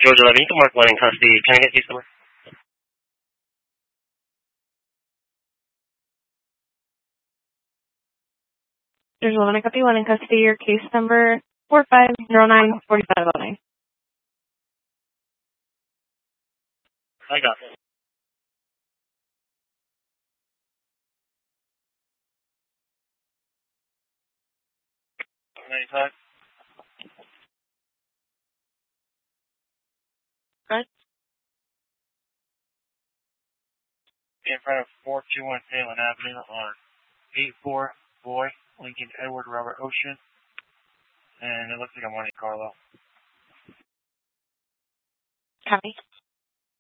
Georgia 11, Mark 1 in custody. Can I get case number? There's 11 in copy, 1 in custody. Your case number 45094509. I got it. $95. Good. In front of 421 Salem Avenue on 84 Boy, Lincoln Edward Robert Ocean. And it looks like I'm wanting Carlo. Copy.